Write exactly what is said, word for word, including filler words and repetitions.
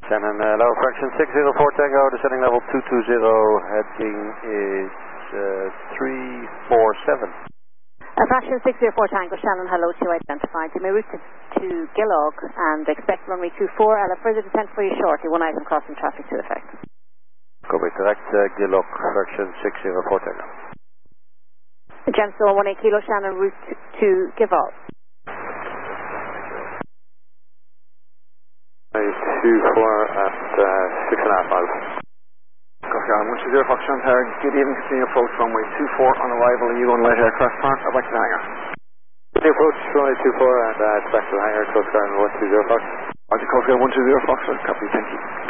Shannon, uh, lower fraction six zero four Tango, descending level two two zero, heading is uh, three four seven. Uh, fraction six zero four Tango, Shannon, hello, two identified. You may route to, to Gillog and expect runway two four. I'll have further descent for you shortly, one item crossing traffic to effect. Copy, correct, uh, Gillog, fraction six zero four Tango. Gemstone one eight Kilo, Shannon, route to, to Givol. two four at uh, six and a half miles. Copy, I'm one two zero Foxtrot Tower. Good evening, continue approach runway two four on arrival. Are you going to let aircraft park or back to the hangar? The approach runway two four and uh, back to the hangar, Coast Guard one two zero Fox. Roger, Coast Guard one two zero Foxtrot, copy, thank you.